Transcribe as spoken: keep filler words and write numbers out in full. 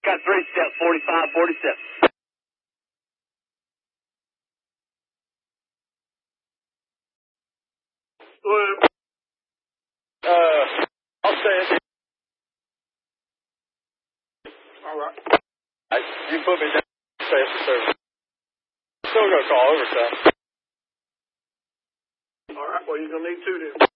got three steps, forty-five, forty-seven. Well, uh, I'll say it. All right. I, you put me down. Say it's the service. Still gonna call overtime. All right. Well, you're gonna need two then.